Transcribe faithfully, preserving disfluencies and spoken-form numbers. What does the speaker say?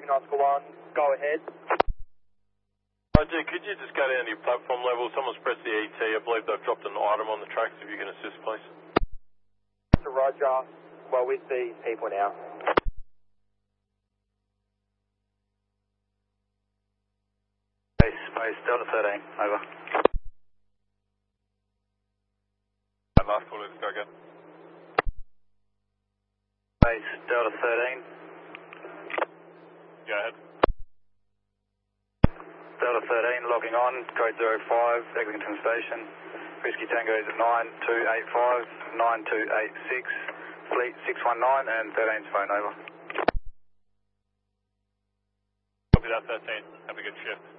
Oscar one, go ahead. Roger, could you just go down to your platform level? Someone's pressed the E T. I believe they've dropped an item on the tracks. If you can assist, please. Roger, well with the people now. Base, base, Delta thirteen, over. Last call, let's go again. Base, Delta thirteen. Go ahead. Delta thirteen, logging on, code zero five, Eglinton Station. Whiskey Tango is at nine two eight five, nine two eight six, Fleet six one nine, and thirteen's phone, over. Copy that, thirteen. Have a good shift.